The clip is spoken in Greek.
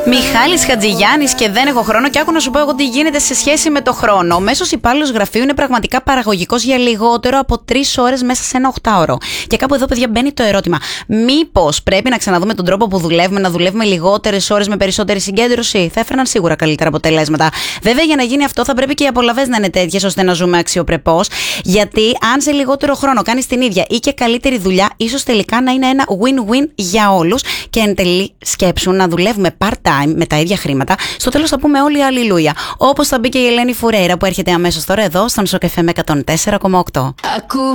Μιχάλης Χατζηγιάννης και δεν έχω χρόνο. Και άκου να σου πω εγώ τι γίνεται σε σχέση με το χρόνο. Ο μέσος υπάλληλος γραφείου είναι πραγματικά παραγωγικός για λιγότερο από 3 ώρες μέσα σε ένα 8ωρο. Και κάπου εδώ, παιδιά, μπαίνει το ερώτημα. Μήπως πρέπει να ξαναδούμε τον τρόπο που δουλεύουμε, να δουλεύουμε λιγότερες ώρες με περισσότερη συγκέντρωση? Θα έφεραν σίγουρα καλύτερα αποτελέσματα. Βέβαια, για να γίνει αυτό, θα πρέπει και οι απολαβές να είναι τέτοιες ώστε να ζούμε αξιοπρεπώς. Γιατί αν σε λιγότερο χρόνο κάνεις την ίδια ή και καλύτερη δουλειά, ίσως τελικά να είναι ένα win-win για όλους. Και εν τελεί, σκέψου να δουλεύουμε part-time με τα ίδια χρήματα. Στο τέλος θα πούμε όλοι αλληλούια. Όπως θα μπει και η Ελένη Φουρέιρα που έρχεται αμέσως τώρα εδώ στον Σοκ FM 104,8.